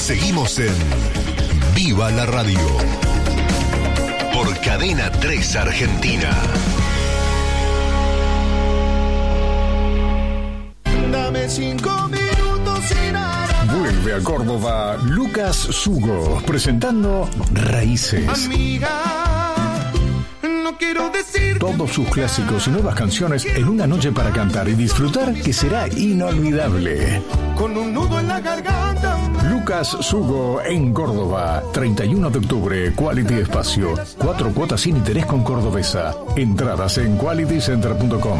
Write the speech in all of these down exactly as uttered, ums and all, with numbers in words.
Seguimos en Viva la Radio por Cadena tres Argentina. Dame cinco minutos sin nada. Vuelve a Córdoba Lucas Sugo presentando Raíces. Amiga, no quiero decir todos sus clásicos y nuevas canciones en una noche para cantar y disfrutar que será inolvidable. Con un nudo en la garganta. Lucas Sugo en Córdoba, treinta y uno de octubre, Quality Espacio. Cuatro cuotas sin interés con Cordobesa. Entradas en quality center punto com.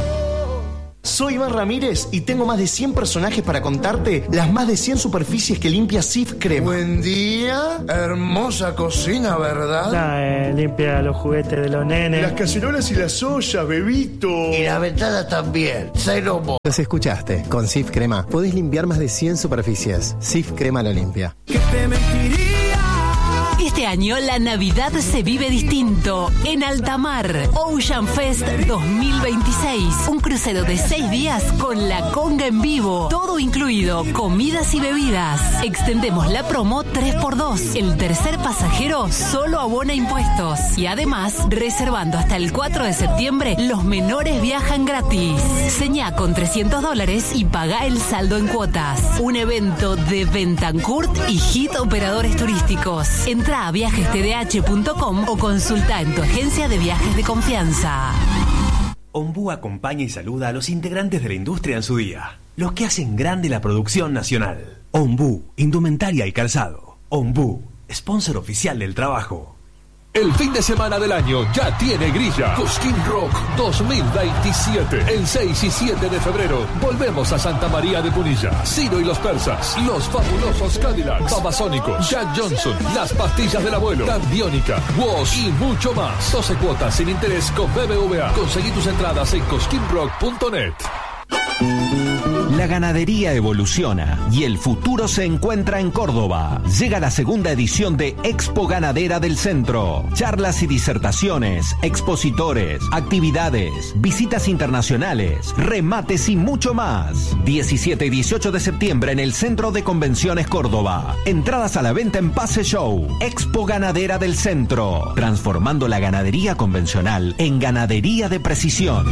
Soy Iván Ramírez y tengo más de cien personajes para contarte las más de cien superficies que limpia Sif Crema. Buen día, hermosa cocina, ¿verdad? La, eh, limpia los juguetes de los nenes. Las cacerolas y las ollas, bebito. Y la ventana también, cero mo. Los escuchaste, con Sif Crema podés limpiar más de cien superficies. Sif Crema lo limpia. ¿Qué te mentiría? Este año la Navidad se vive distinto en Altamar. Ocean Fest dos mil veintiséis. Un crucero de seis días con la conga en vivo. Todo incluido, comidas y bebidas. Extendemos la promo tres por dos. El tercer pasajero solo abona impuestos. Y además, reservando hasta el cuatro de septiembre, los menores viajan gratis. Señá con trescientos dólares y paga el saldo en cuotas. Un evento de Bentancourt y Hit Operadores Turísticos. Entra a viajes t d h punto com o consulta en tu agencia de viajes de confianza. Ombú acompaña y saluda a los integrantes de la industria en su día, los que hacen grande la producción nacional. Ombú, indumentaria y calzado. Ombú, sponsor oficial del trabajo. El fin de semana del año ya tiene grilla. Cosquín Rock dos mil veintisiete. El seis y siete de febrero volvemos a Santa María de Punilla. Ciro y los Persas, Los Fabulosos Cadillacs, Babasónicos, Jack Johnson, Las Pastillas del Abuelo, Tan Biónica, Woz y mucho más. doce cuotas sin interés con B B V A. Conseguí tus entradas en cosquín rock punto net. La ganadería evoluciona y el futuro se encuentra en Córdoba. Llega la segunda edición de Expo Ganadera del Centro. Charlas y disertaciones, expositores, actividades, visitas internacionales, remates y mucho más. diecisiete y dieciocho de septiembre en el Centro de Convenciones Córdoba. Entradas a la venta en Pase Show. Expo Ganadera del Centro. Transformando la ganadería convencional en ganadería de precisión.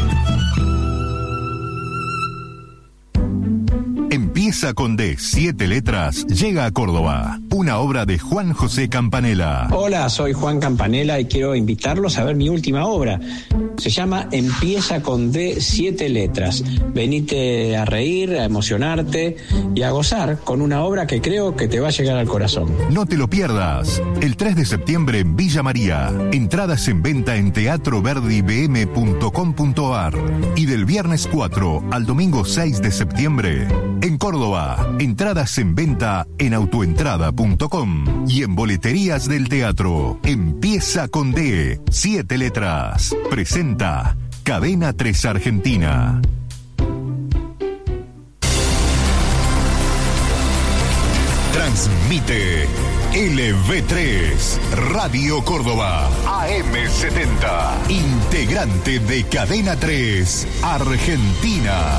Empieza con D, siete letras, llega a Córdoba. Una obra de Juan José Campanella. Hola, soy Juan Campanella y quiero invitarlos a ver mi última obra. Se llama Empieza con D, siete letras. Venite a reír, a emocionarte y a gozar con una obra que creo que te va a llegar al corazón. No te lo pierdas. El tres de septiembre en Villa María. Entradas en venta en teatro verdi b m punto com punto a r. Y del viernes cuatro al domingo seis de septiembre en Córdoba. Entradas en venta en autoentrada punto com y en boleterías del teatro. Empieza con D, siete letras. Presenta Cadena tres Argentina. Transmite L V tres, Radio Córdoba, A M setenta, integrante de Cadena tres Argentina.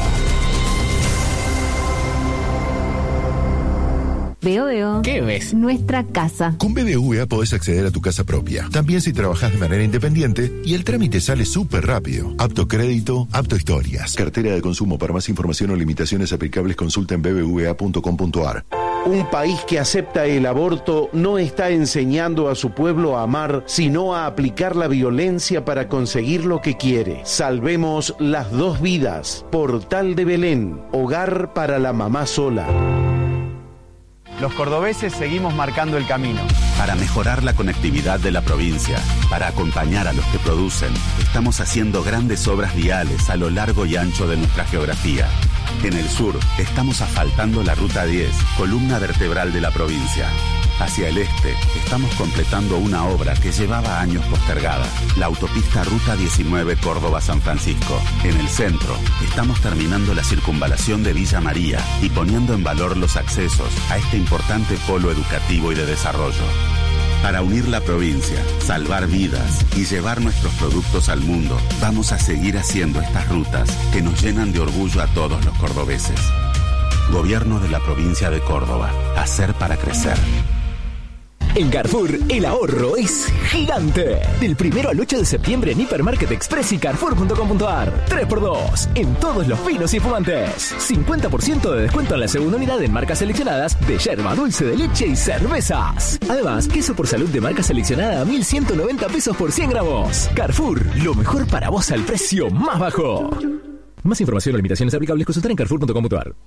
Veo, veo. ¿Qué ves? Nuestra casa. Con B B V A podés acceder a tu casa propia. También si trabajás de manera independiente y el trámite sale súper rápido. Apto crédito, apto historias. Cartera de consumo. Para más información o limitaciones aplicables consulta en b b v a punto com punto a r. Un país que acepta el aborto no está enseñando a su pueblo a amar, sino a aplicar la violencia para conseguir lo que quiere. Salvemos las dos vidas. Portal de Belén. Hogar para la mamá sola. Los cordobeses seguimos marcando el camino. Para mejorar la conectividad de la provincia, para acompañar a los que producen, estamos haciendo grandes obras viales a lo largo y ancho de nuestra geografía. En el sur, estamos asfaltando la Ruta diez, columna vertebral de la provincia. Hacia el este, estamos completando una obra que llevaba años postergada, la autopista Ruta diecinueve Córdoba-San Francisco. En el centro, estamos terminando la circunvalación de Villa María y poniendo en valor los accesos a este importante polo educativo y de desarrollo. Para unir la provincia, salvar vidas y llevar nuestros productos al mundo, vamos a seguir haciendo estas rutas que nos llenan de orgullo a todos los cordobeses. Gobierno de la provincia de Córdoba. Hacer para crecer. En Carrefour, el ahorro es gigante. Del primero al ocho de septiembre en Hipermarket Express y Carrefour punto com punto ar. tres por dos en todos los vinos y fumantes. cincuenta por ciento de descuento en la segunda unidad en marcas seleccionadas de yerba, dulce de leche y cervezas. Además, queso por salud de marca seleccionada a mil ciento noventa pesos por cien gramos. Carrefour, lo mejor para vos al precio más bajo. Más información o limitaciones aplicables consultar en Carrefour punto com punto ar.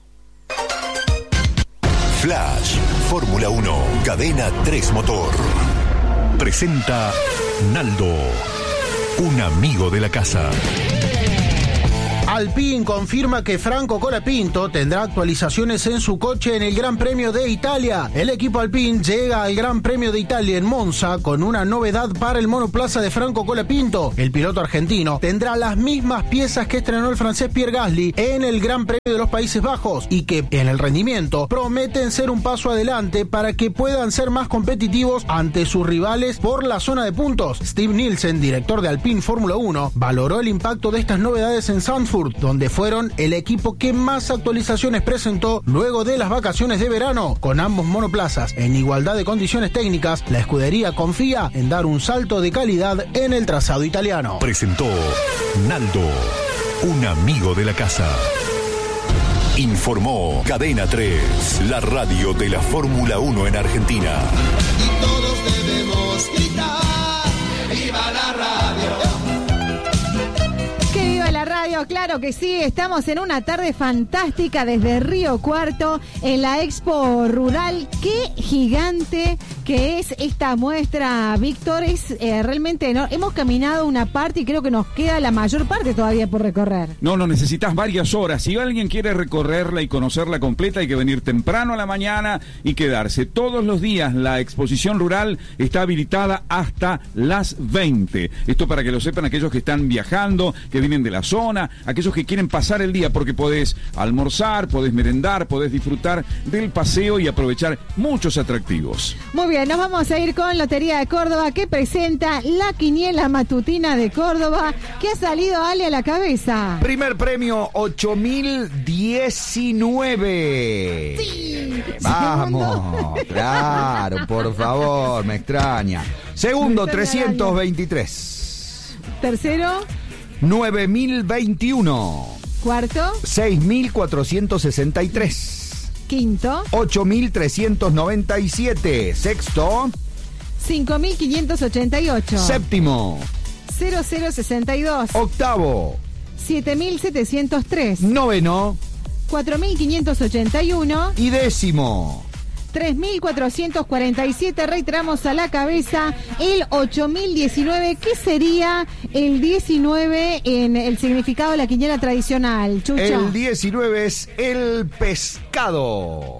Flash, Fórmula uno, Cadena tres Motor. Presenta Naldo, un amigo de la casa. Alpine confirma que Franco Colapinto tendrá actualizaciones en su coche en el Gran Premio de Italia. El equipo Alpine llega al Gran Premio de Italia en Monza con una novedad para el monoplaza de Franco Colapinto. El piloto argentino tendrá las mismas piezas que estrenó el francés Pierre Gasly en el Gran Premio de los Países Bajos y que en el rendimiento prometen ser un paso adelante para que puedan ser más competitivos ante sus rivales por la zona de puntos. Steve Nielsen, director de Alpine Fórmula uno, valoró el impacto de estas novedades en Zandvoort, donde fueron el equipo que más actualizaciones presentó luego de las vacaciones de verano. Con ambos monoplazas en igualdad de condiciones técnicas, la escudería confía en dar un salto de calidad en el trazado italiano. Presentó Naldo, un amigo de la casa. Informó Cadena tres, la radio de la Fórmula uno en Argentina. Y todos debemos gritar, ¡viva la radio! ¡Que viva la radio! Claro que sí, estamos en una tarde fantástica desde Río Cuarto en la Expo Rural. ¡Qué gigante que es esta muestra, Víctor! Es eh, realmente enorme. Hemos caminado una parte y creo que nos queda la mayor parte todavía por recorrer. No, no, necesitas varias horas. Si alguien quiere recorrerla y conocerla completa, hay que venir temprano a la mañana y quedarse. Todos los días la exposición rural está habilitada hasta las veinte. Esto para que lo sepan aquellos que están viajando, que vienen de la zona, aquellos que quieren pasar el día, porque podés almorzar, podés merendar, podés disfrutar del paseo y aprovechar muchos atractivos. Muy bien, nos vamos a ir con Lotería de Córdoba, que presenta la quiniela matutina de Córdoba, que ha salido Ale a la cabeza. Primer premio, ocho mil diecinueve. Sí. Vamos, claro, por favor, me extraña. Segundo, trescientos veintitrés. Tercero, nueve mil veintiuno. Cuarto, seis mil cuatrocientos sesenta y tres. Quinto, ocho mil trescientos noventa y siete. Sexto, cinco mil quinientos ochenta y ocho. Séptimo, cero cero sesenta y dos. Octavo, siete mil setecientos tres. Noveno, cuatro mil quinientos ochenta y uno. Y décimo, tres mil cuatrocientos cuarenta y siete. Reiteramos a la cabeza el ocho mil diecinueve. ¿Qué sería el diecinueve en el significado de la quiniela tradicional, Chucha? El diecinueve es el pescado.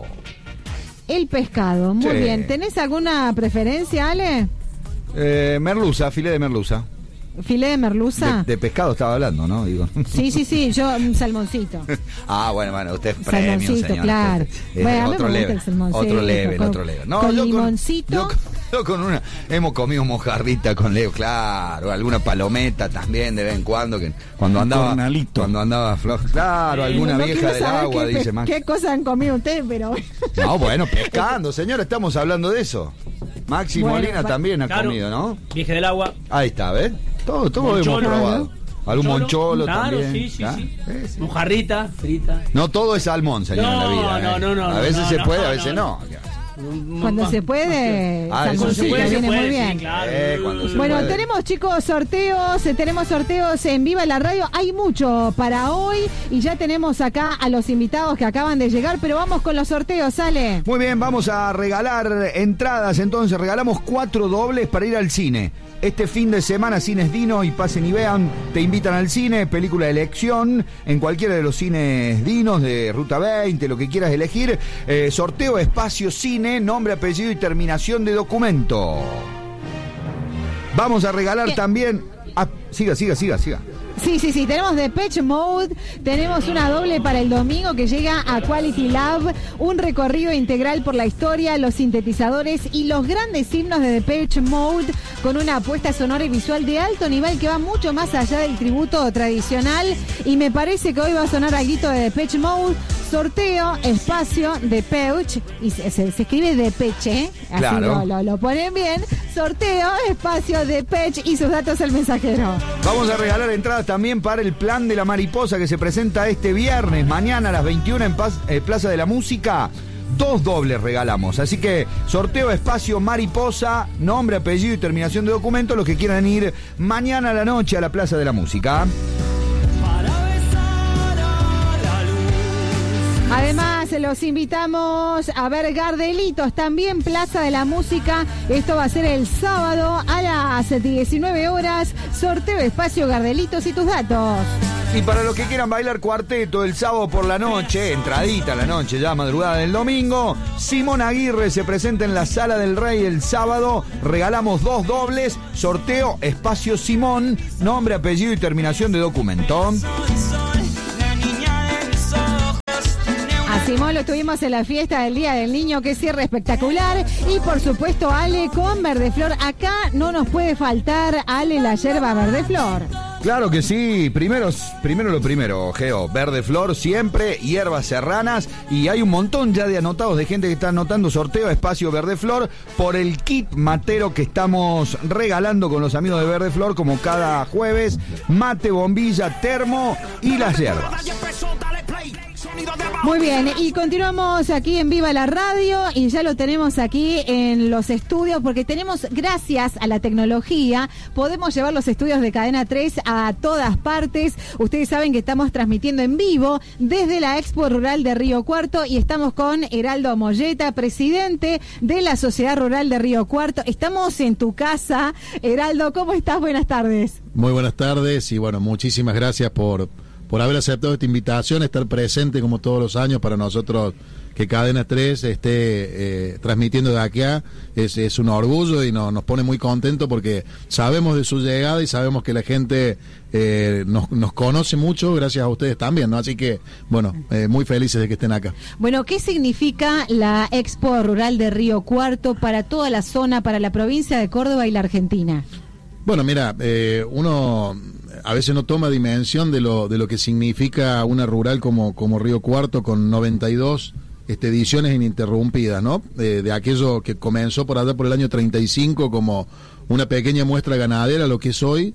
El pescado, muy Sí. bien. ¿Tenés alguna preferencia, Ale? Eh, merluza, filé de merluza. ¿Filé de merluza? De, de pescado estaba hablando, ¿no? Digo. Sí, sí, sí, yo un salmoncito. Ah, bueno, bueno, usted es premio, Salmoncito, señora. claro. Es Bueno, a mí otro me gusta level, el salmoncito, otro level, con- otro level. con yo limoncito. Yo, yo con una, hemos comido mojarrita con Leo, claro, alguna palometa también de vez en cuando, que cuando Un andaba, cornalito. cuando andaba flojo, claro, alguna No vieja quiero del saber agua, qué, dice pe- Max. ¿Qué cosas han comido ustedes? Pero No, bueno, pescando, señor, estamos hablando de eso. Maxi Bueno, Molina va- también ha Claro. comido, ¿no? Vieja del agua. Ahí está, ¿ves? Todo, todo hemos Moncholo. probado. Algún moncholo Claro, también. sí, sí, ¿ah? sí. Mojarrita, frita. No todo es salmón, señor, en la No, vida. no, ¿eh? no, no, A no, veces no, se no, puede, a no, veces no. no. cuando se puede, Ah, eso salmoncito sí. viene se puede, muy sí, bien. claro. Eh, cuando se Bueno, puede. tenemos chicos sorteos, eh, tenemos sorteos en Viva la Radio, hay mucho para hoy y ya tenemos acá a los invitados que acaban de llegar, pero vamos con los sorteos, sale. Muy bien, vamos a regalar entradas, entonces regalamos cuatro dobles para ir al cine. Este fin de semana, Cines Dino y Pasen y Vean, te invitan al cine, película de elección, en cualquiera de los cines Dinos, de Ruta veinte, lo que quieras elegir. Eh, sorteo Espacio Cine, nombre, apellido y terminación de documento. Vamos a regalar Bien. también... Ah, siga, siga, siga, siga. Sí, sí, sí, tenemos Depeche Mode, tenemos una doble para el domingo que llega a Quality Lab, un recorrido integral por la historia, los sintetizadores y los grandes himnos de Depeche Mode, con una apuesta sonora y visual de alto nivel que va mucho más allá del tributo tradicional, y me parece que hoy va a sonar algo de Depeche Mode. sorteo, espacio, de Peuch, y se, se, se escribe de Peche, así Claro. lo, lo, lo ponen bien, sorteo, espacio, de Pech y sus datos el mensajero. Vamos a regalar entradas también para el Plan de la Mariposa que se presenta este viernes, mañana a las veintiuna en Paz, eh, Plaza de la Música. Dos dobles regalamos, así que sorteo, espacio, mariposa, nombre, apellido y terminación de documento, los que quieran ir mañana a la noche a la Plaza de la Música. Además, los invitamos a ver Gardelitos, también Plaza de la Música. Esto va a ser el sábado a las diecinueve horas. Sorteo, espacio, Gardelitos y tus datos. Y para los que quieran bailar cuarteto el sábado por la noche, entradita la noche, ya madrugada del domingo, Simón Aguirre se presenta en la Sala del Rey el sábado. Regalamos dos dobles, sorteo, espacio Simón, nombre, apellido y terminación de documento. A Simón lo tuvimos en la fiesta del Día del Niño, que cierre espectacular. Y por supuesto, Ale con Verdeflor. Acá no nos puede faltar, Ale, la yerba Verdeflor. Claro que sí, primero, primero lo primero, Geo, verde flor siempre, hierbas serranas, y hay un montón ya de anotados, de gente que está anotando sorteo, espacio verde flor, por el kit matero que estamos regalando con los amigos de Verde Flor, como cada jueves, mate, bombilla, termo y las hierbas. Muy bien, y continuamos aquí en Viva la Radio, y ya lo tenemos aquí en los estudios, porque tenemos, gracias a la tecnología, podemos llevar los estudios de Cadena tres a todas partes. Ustedes saben que estamos transmitiendo en vivo desde la Expo Rural de Río Cuarto, y estamos con Heraldo Molleta, presidente de la Sociedad Rural de Río Cuarto. Estamos en tu casa. Heraldo, ¿cómo estás? Buenas tardes. Muy buenas tardes, y bueno, muchísimas gracias por... por haber aceptado esta invitación, estar presente como todos los años. Para nosotros que Cadena tres esté eh, transmitiendo de acá es, es un orgullo, y no, nos pone muy contentos porque sabemos de su llegada y sabemos que la gente eh, nos, nos conoce mucho gracias a ustedes también, ¿no? Así que, bueno, eh, muy felices de que estén acá. Bueno, ¿qué significa la Expo Rural de Río Cuarto para toda la zona, para la provincia de Córdoba y la Argentina? Bueno, mira, eh, uno a veces no toma dimensión de lo de lo que significa una rural como, como Río Cuarto, con noventa y dos este, ediciones ininterrumpidas, ¿no? De, de aquello que comenzó por allá por el año treinta y cinco como una pequeña muestra ganadera, lo que es hoy,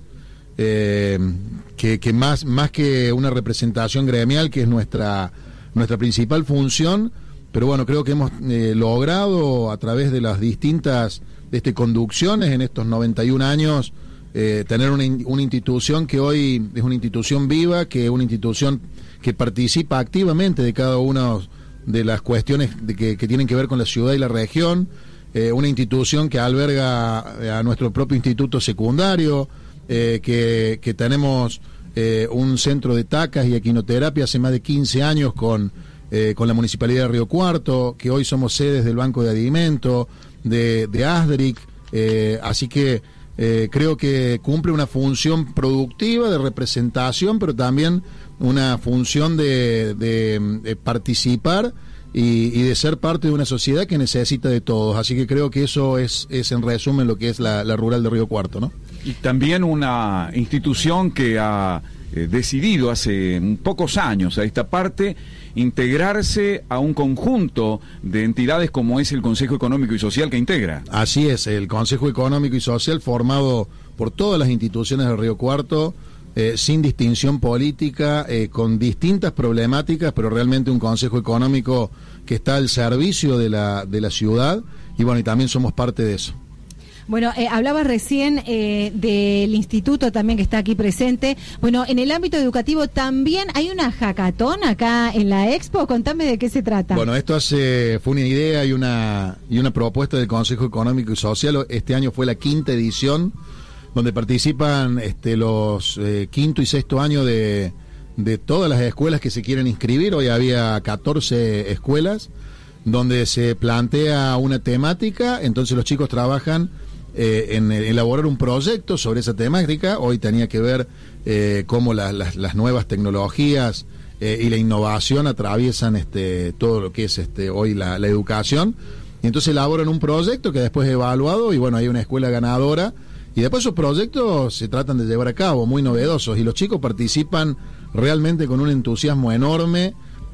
eh, que, que más, más que una representación gremial, que es nuestra, nuestra principal función, pero bueno, creo que hemos eh, logrado a través de las distintas este, conducciones en estos noventa y un años, Eh, tener una, una institución que hoy es una institución viva, que es una institución que participa activamente de cada una de las cuestiones de que, que tienen que ver con la ciudad y la región, eh, una institución que alberga a nuestro propio instituto secundario, eh, que, que tenemos eh, un centro de tacas y equinoterapia hace más de quince años con, eh, con la Municipalidad de Río Cuarto, que hoy somos sedes del Banco de Alimentos, de, de ASDRIC, eh, así que Eh, creo que cumple una función productiva de representación, pero también una función de, de, de participar y, y de ser parte de una sociedad que necesita de todos. Así que creo que eso es, es en resumen lo que es la, la Rural de Río Cuarto, ¿no? Y también una institución que ha eh, decidido hace pocos años a esta parte integrarse a un conjunto de entidades como es el Consejo Económico y Social que integra. Así es, el Consejo Económico y Social, formado por todas las instituciones de Río Cuarto, eh, sin distinción política, eh, con distintas problemáticas, pero realmente un Consejo Económico que está al servicio de la, de la ciudad, y bueno, y también somos parte de eso. Bueno, eh, hablabas recién eh, del instituto también que está aquí presente. Bueno, en el ámbito educativo también hay una hackathon acá en la Expo. Contame de qué se trata. Bueno, esto hace, fue una idea y una, y una propuesta del Consejo Económico y Social. Este año fue la quinta edición, donde participan este, los eh, quinto y sexto año de, de todas las escuelas que se quieren inscribir. Hoy había catorce escuelas, donde se plantea una temática, entonces los chicos trabajan Eh, en elaborar un proyecto sobre esa temática. Hoy tenía que ver eh, cómo la, las, las nuevas tecnologías eh, y la innovación atraviesan este, todo lo que es este, hoy la, la educación, y entonces elaboran un proyecto que después es evaluado, y bueno, hay una escuela ganadora, y después esos proyectos se tratan de llevar a cabo, muy novedosos, y los chicos participan realmente con un entusiasmo enorme,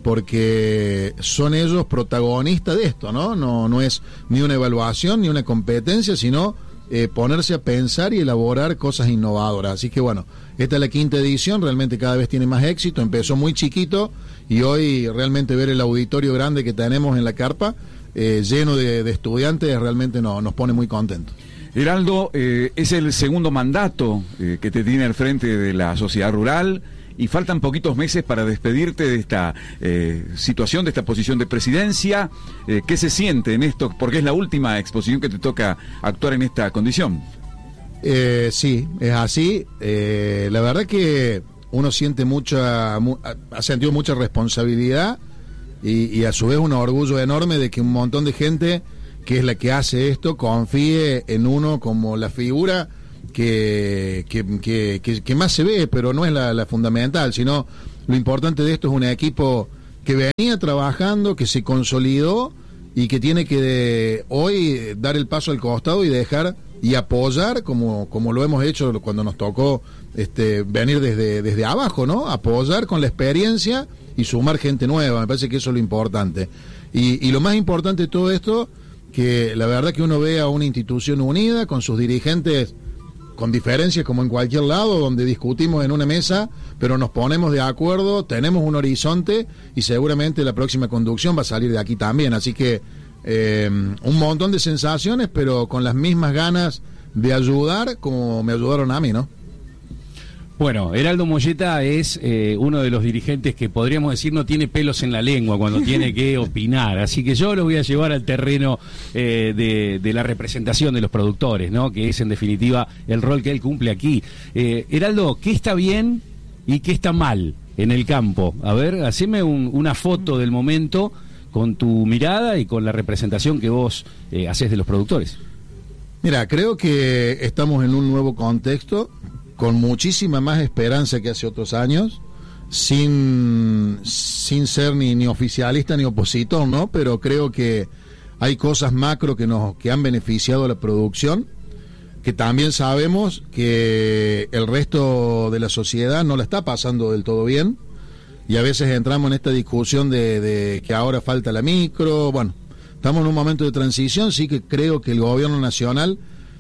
porque son ellos protagonistas de esto, ¿no? No, no es ni una evaluación ni una competencia, sino eh, ponerse a pensar y elaborar cosas innovadoras. Así que bueno, esta es la quinta edición, realmente cada vez tiene más éxito, empezó muy chiquito y hoy realmente ver el auditorio grande que tenemos en la carpa, eh, lleno de, de estudiantes, realmente no, nos pone muy contentos. Heraldo, eh, es el segundo mandato eh, que te tiene al frente de la sociedad rural y faltan poquitos meses para despedirte de esta eh, situación, de esta posición de presidencia. Eh, ¿Qué se siente en esto? Porque es la última exposición que te toca actuar en esta condición. Eh, sí, es así. Eh, la verdad que uno siente mucha, mu, ha sentido mucha responsabilidad y, y a su vez un orgullo enorme de que un montón de gente que es la que hace esto confíe en uno como la figura que, que, que, que, que más se ve, pero no es la, la fundamental, sino lo importante de esto es un equipo que venía trabajando, que se consolidó y que tiene que de, hoy dar el paso al costado y dejar y apoyar como, como lo hemos hecho cuando nos tocó este, venir desde, desde abajo, ¿no? Apoyar con la experiencia y sumar gente nueva. Me parece que eso es lo importante. Y, y lo más importante de todo esto, que la verdad que uno ve a una institución unida con sus dirigentes con diferencias como en cualquier lado, donde discutimos en una mesa, pero nos ponemos de acuerdo, tenemos un horizonte y seguramente la próxima conducción va a salir de aquí también. Así que eh, un montón de sensaciones, pero con las mismas ganas de ayudar como me ayudaron a mí, ¿no? Bueno, Heraldo Moyeta es eh, uno de los dirigentes que podríamos decir no tiene pelos en la lengua cuando tiene que opinar, así que yo lo voy a llevar al terreno eh, de, de la representación de los productores, ¿no? Que es en definitiva el rol que él cumple aquí. Eh, Heraldo, ¿qué está bien y qué está mal en el campo? A ver, haceme un, una foto del momento con tu mirada y con la representación que vos eh, haces de los productores. Mira, creo que estamos en un nuevo contexto, con muchísima más esperanza que hace otros años, sin, sin ser ni, ni oficialista ni opositor, ¿no? Pero creo que hay cosas macro que nos que han beneficiado a la producción, que también sabemos que el resto de la sociedad no la está pasando del todo bien, y a veces entramos en esta discusión de, de que ahora falta la micro. Bueno, estamos en un momento de transición, sí que creo que el gobierno nacional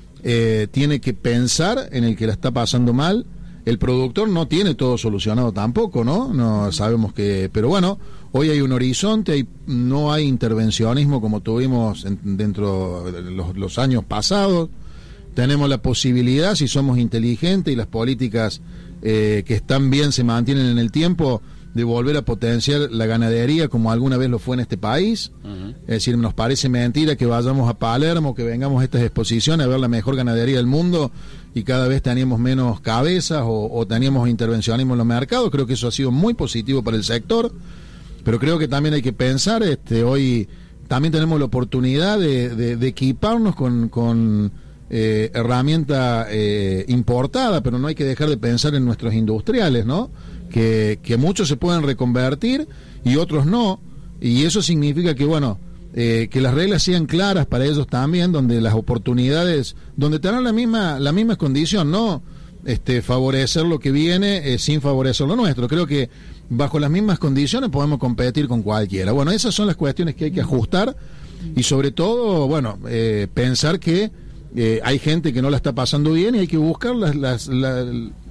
Eh, tiene que pensar en el que la está pasando mal. El productor no tiene todo solucionado tampoco, ¿no? No sabemos que, pero bueno, hoy hay un horizonte, hay, no hay intervencionismo como tuvimos en, dentro de los, los años pasados. Tenemos la posibilidad, si somos inteligentes y las políticas eh, que están bien se mantienen en el tiempo, de volver a potenciar la ganadería como alguna vez lo fue en este país. Uh-huh. Es decir, nos parece mentira que vayamos a Palermo, que vengamos a estas exposiciones a ver la mejor ganadería del mundo y cada vez teníamos menos cabezas o, o teníamos intervencionismo en los mercados. Creo que eso ha sido muy positivo para el sector, pero creo que también hay que pensar, este, hoy también tenemos la oportunidad de, de, de equiparnos con, con eh, herramienta eh, importada, pero no hay que dejar de pensar en nuestros industriales, ¿no? Que, que muchos se pueden reconvertir y otros no, y eso significa que, bueno, eh, que las reglas sean claras para ellos también, donde las oportunidades, donde tengan la misma, la misma condición, no este, favorecer lo que viene eh, sin favorecer lo nuestro. Creo que bajo las mismas condiciones podemos competir con cualquiera. Bueno, esas son las cuestiones que hay que ajustar y sobre todo, bueno, eh, pensar que eh, hay gente que no la está pasando bien y hay que buscar las... las, las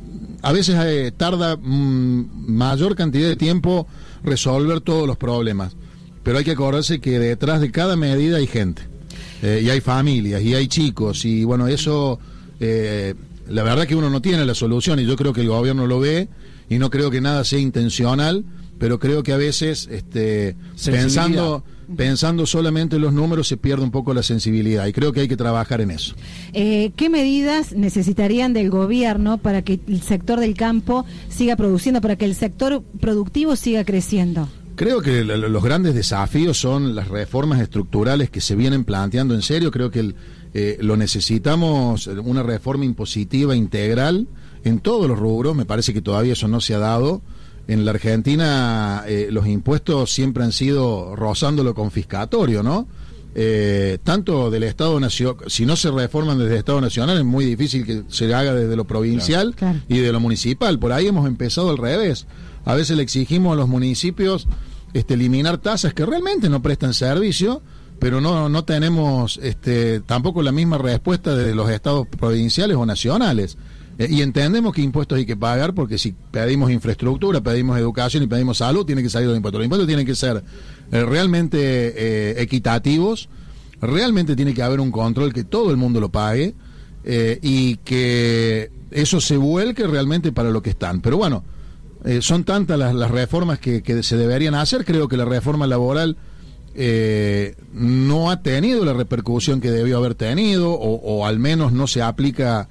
a veces eh, tarda mm, mayor cantidad de tiempo resolver todos los problemas, pero hay que acordarse que detrás de cada medida hay gente, eh, y hay familias, y hay chicos, y bueno, eso, eh, la verdad que uno no tiene la solución, y yo creo que el gobierno lo ve, y no creo que nada sea intencional, pero creo que a veces, este, pensando... pensando solamente en los números se pierde un poco la sensibilidad y creo que hay que trabajar en eso. Eh, ¿Qué medidas necesitarían del gobierno para que el sector del campo siga produciendo, para que el sector productivo siga creciendo? Creo que los grandes desafíos son las reformas estructurales que se vienen planteando en serio. Creo que el, eh, lo necesitamos, una reforma impositiva integral en todos los rubros. Me parece que todavía eso no se ha dado. En la Argentina eh, los impuestos siempre han sido rozando lo confiscatorio, ¿no? Eh, tanto del Estado Nacional, si no se reforman desde el Estado Nacional, es muy difícil que se haga desde lo provincial, claro, claro, y de lo municipal. Por ahí hemos empezado al revés. A veces le exigimos a los municipios este, eliminar tasas que realmente no prestan servicio, pero no, no tenemos este, tampoco la misma respuesta de los estados provinciales o nacionales. Eh, y entendemos que impuestos hay que pagar, porque si pedimos infraestructura, pedimos educación y pedimos salud, tiene que salir los impuestos. Los impuestos tienen que ser eh, realmente eh, equitativos, realmente tiene que haber un control que todo el mundo lo pague, eh, y que eso se vuelque realmente para lo que están. Pero bueno, eh, son tantas las, las reformas que, que se deberían hacer. Creo que la reforma laboral Eh, no ha tenido la repercusión que debió haber tenido, o, o al menos no se aplica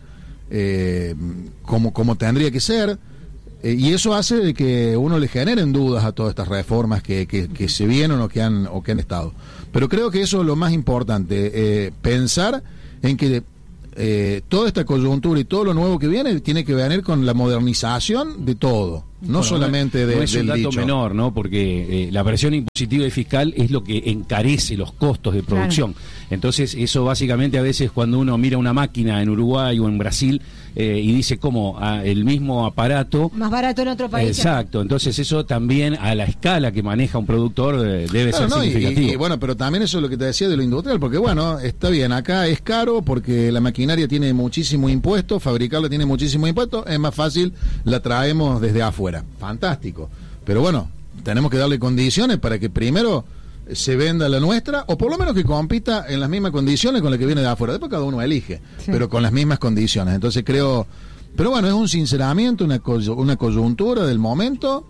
eh, como, como tendría que ser, eh, y eso hace de que uno le generen dudas a todas estas reformas que, que, que se vienen o que han o que han estado. Pero creo que eso es lo más importante, eh, pensar en que eh, toda esta coyuntura y todo lo nuevo que viene tiene que venir con la modernización de todo. No bueno, solamente de, no es un del dato dicho. menor, ¿no? Porque eh, la presión impositiva y fiscal es lo que encarece los costos de producción. Claro. Entonces, eso básicamente a veces cuando uno mira una máquina en Uruguay o en Brasil eh, y dice como ah, el mismo aparato... Más barato en otro país. Exacto. Entonces, eso también a la escala que maneja un productor eh, debe claro, ser no, significativo. Y, y bueno, pero también eso es lo que te decía de lo industrial, porque bueno, está bien, acá es caro porque la maquinaria tiene muchísimo impuesto, fabricarla tiene muchísimo impuesto, es más fácil, la traemos desde afuera. Fantástico, pero bueno, tenemos que darle condiciones para que primero se venda la nuestra, o por lo menos que compita en las mismas condiciones con la que viene de afuera. Después cada uno elige, sí, pero con las mismas condiciones. Entonces creo, pero bueno, es un sinceramiento, una, una coyuntura del momento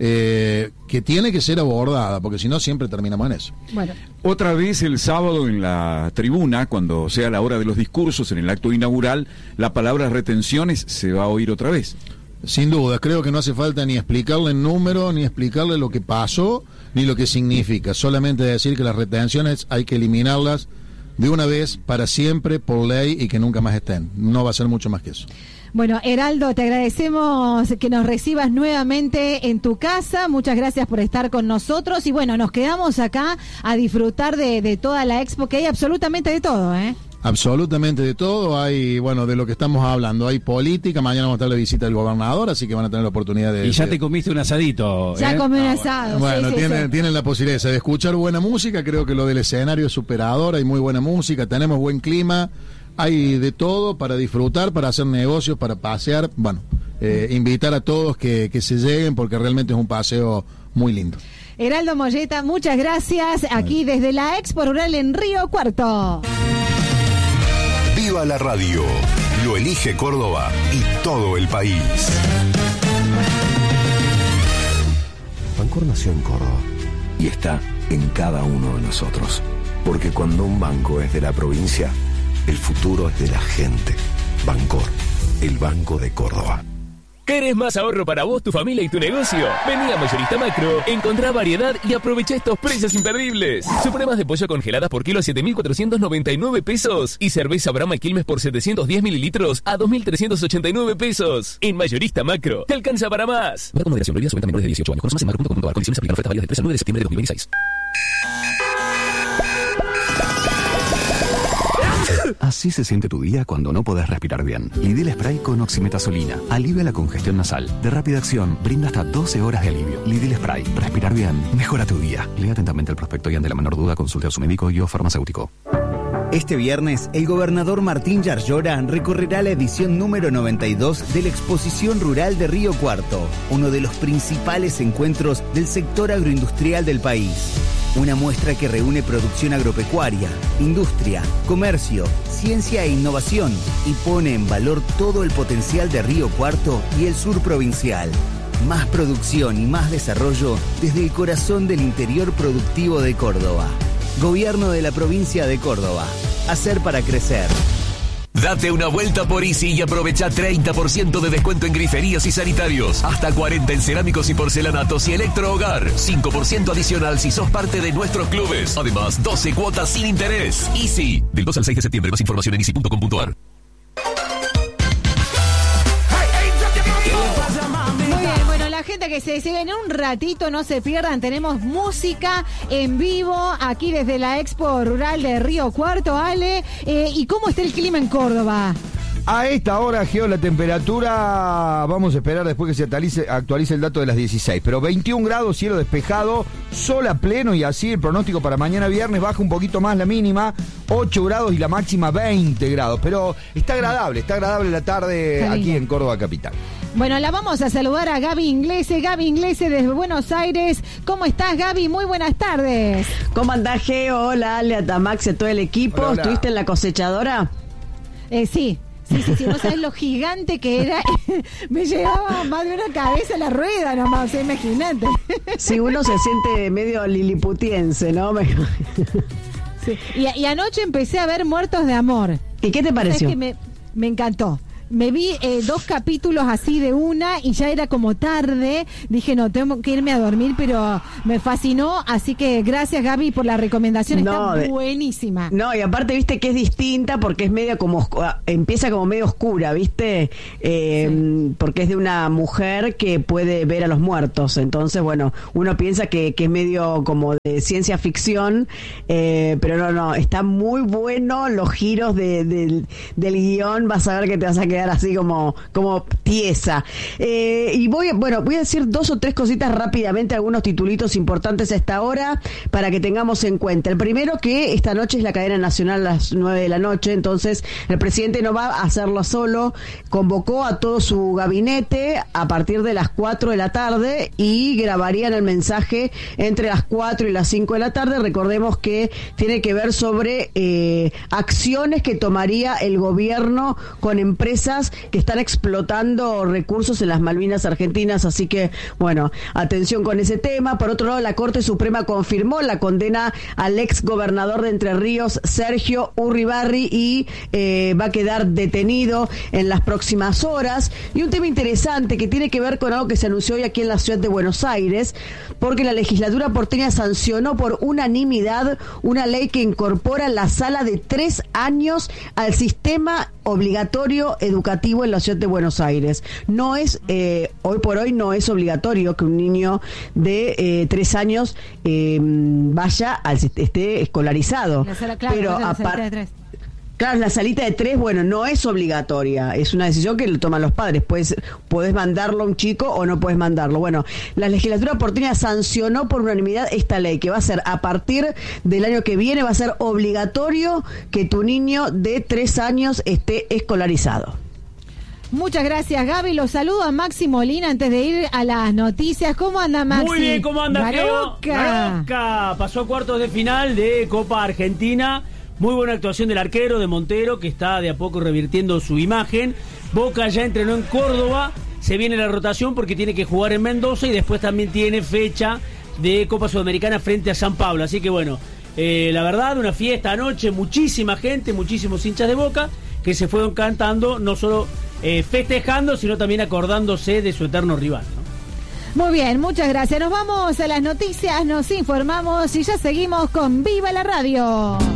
eh, que tiene que ser abordada, porque si no siempre terminamos en eso. Bueno. Otra vez el sábado en la tribuna, cuando sea la hora de los discursos, en el acto inaugural, la palabra retenciones se va a oír otra vez. Sin duda, creo que no hace falta ni explicarle el número, ni explicarle lo que pasó, ni lo que significa. Solamente decir que las retenciones hay que eliminarlas de una vez, para siempre, por ley, y que nunca más estén. No va a ser mucho más que eso. Bueno, Heraldo, te agradecemos que nos recibas nuevamente en tu casa. Muchas gracias por estar con nosotros. Y bueno, nos quedamos acá a disfrutar de, de toda la expo, que hay absolutamente de todo, ¿eh? Absolutamente de todo. Hay, bueno, de lo que estamos hablando, hay política. Mañana vamos a estar la visita del gobernador, así que van a tener la oportunidad de... Y ya de... te comiste un asadito. Ya ¿eh? comí un ah, asado. Bueno, sí, tienen, sí, sí. tienen la posibilidad de escuchar buena música. Creo que lo del escenario es superador. Hay muy buena música, tenemos buen clima. Hay de todo para disfrutar, para hacer negocios, para pasear. Bueno, eh, invitar a todos que, que se lleguen, porque realmente es un paseo muy lindo. Heraldo Molleta, muchas gracias. Aquí desde la Expo Rural en Río Cuarto. Viva la radio, lo elige Córdoba y todo el país. Bancor nació en Córdoba y está en cada uno de nosotros. Porque cuando un banco es de la provincia, el futuro es de la gente. Bancor, el Banco de Córdoba. ¿Querés más ahorro para vos, tu familia y tu negocio? Vení a Mayorista Macro, encontrá variedad y aprovecha estos precios imperdibles. Supremas de pollo congeladas por kilo a siete mil cuatrocientos noventa y nueve pesos. Y cerveza Brahma Quilmes por setecientos diez mililitros a dos mil trescientos ochenta y nueve pesos. En Mayorista Macro, te alcanza para más. Ver con moderación, prohibida su venta a menores de dieciocho años. Conoce más en macro punto com punto a r. Condiciones aplican. Ofertas válidas del tres al nueve de septiembre de dos mil veintiséis. Así se siente tu día cuando no podés respirar bien. Lidl Spray con oximetazolina. Alivia la congestión nasal. De rápida acción, brinda hasta doce horas de alivio. Lidl Spray. Respirar bien. Mejora tu día. Lea atentamente el prospecto y ante la menor duda consulte a su médico y o farmacéutico. Este viernes, el gobernador Martín Yarlora recorrerá la edición número noventa y dos de la Exposición Rural de Río Cuarto, uno de los principales encuentros del sector agroindustrial del país. Una muestra que reúne producción agropecuaria, industria, comercio, ciencia e innovación y pone en valor todo el potencial de Río Cuarto y el sur provincial. Más producción y más desarrollo desde el corazón del interior productivo de Córdoba. Gobierno de la provincia de Córdoba. Hacer para crecer. Date una vuelta por Easy y aprovecha treinta por ciento de descuento en griferías y sanitarios. Hasta cuarenta en cerámicos y porcelanatos y electrohogar. cinco por ciento adicional si sos parte de nuestros clubes. Además, doce cuotas sin interés. Easy. Del dos al seis de septiembre. Más información en easy punto com punto a r. Gente que se sigue en un ratito, no se pierdan, tenemos música en vivo aquí desde la Expo Rural de Río Cuarto, Ale. Eh, ¿Y cómo está el clima en Córdoba? A esta hora, Geo, la temperatura, vamos a esperar después que se actualice, actualice el dato de las dieciséis, pero veintiún grados, cielo despejado, sol a pleno, y así el pronóstico para mañana viernes baja un poquito más la mínima, ocho grados y la máxima veinte grados, pero está agradable, está agradable la tarde aquí en Córdoba capital. Bueno, la vamos a saludar a Gaby Inglese. Gaby Inglese desde Buenos Aires. ¿Cómo estás, Gaby? Muy buenas tardes. ¿Cómo andás, Geo? Hola, Ale, a Tamax y a todo el equipo. Hola, hola. ¿Estuviste en la cosechadora? Eh, sí. Sí, sí, sí, no sabes lo gigante que era. Me llevaba más de una cabeza la rueda nomás, o sea, imagínate. Sí, uno se siente medio liliputiense, ¿no? Sí. Y, y anoche empecé a ver Muertos de Amor. ¿Y qué te pareció? Es que me, me encantó. Me vi eh, dos capítulos así de una y ya era como tarde. Dije, no, tengo que irme a dormir, pero me fascinó. Así que gracias, Gaby, por la recomendación. No, está buenísima. No, y aparte, viste que es distinta porque es medio como, empieza como medio oscura, viste, eh, sí. Porque es de una mujer que puede ver a los muertos. Entonces, bueno, uno piensa que, que es medio como de ciencia ficción, eh, pero no, no, está muy bueno los giros de, de, del guión. Vas a ver que te vas a quedar así como, como tiesa. Eh, y voy, bueno, voy a decir dos o tres cositas rápidamente, algunos titulitos importantes a esta hora para que tengamos en cuenta. El primero, que esta noche es la cadena nacional a las nueve de la noche, entonces el presidente no va a hacerlo solo, convocó a todo su gabinete a partir de las cuatro de la tarde y grabarían el mensaje entre las cuatro y las cinco de la tarde. Recordemos que tiene que ver sobre eh, acciones que tomaría el gobierno con empresas que están explotando recursos en las Malvinas Argentinas, así que, bueno, atención con ese tema. Por otro lado, la Corte Suprema confirmó la condena al ex gobernador de Entre Ríos, Sergio Urribarri, y eh, va a quedar detenido en las próximas horas. Y un tema interesante que tiene que ver con algo que se anunció hoy aquí en la ciudad de Buenos Aires, porque la legislatura porteña sancionó por unanimidad una ley que incorpora la sala de tres años al sistema obligatorio educativo en la ciudad de Buenos Aires. No es, eh, hoy por hoy no es obligatorio que un niño de eh, tres años eh, vaya al esté escolarizado. La sala, claro, pero la aparte salita de tres. Claro, la salita de tres, bueno, no es obligatoria, es una decisión que lo toman los padres. Puedes, podés mandarlo a un chico o no puedes mandarlo. Bueno, la legislatura porteña sancionó por unanimidad esta ley, que va a ser a partir del año que viene, va a ser obligatorio que tu niño de tres años esté escolarizado. Muchas gracias, Gaby. Los saludo a Maxi Molina antes de ir a las noticias. ¿Cómo anda, Maxi? Muy bien, ¿cómo anda, Geo? Maroca. Maroca pasó a cuartos de final de Copa Argentina. Muy buena actuación del arquero, de Montero, que está de a poco revirtiendo su imagen. Boca ya entrenó en Córdoba. Se viene la rotación porque tiene que jugar en Mendoza y después también tiene fecha de Copa Sudamericana frente a San Pablo. Así que bueno, eh, la verdad, una fiesta anoche, muchísima gente, muchísimos hinchas de Boca que se fueron cantando, no solo eh, festejando, sino también acordándose de su eterno rival, ¿no? Muy bien, muchas gracias. Nos vamos a las noticias, nos informamos y ya seguimos con Viva la Radio.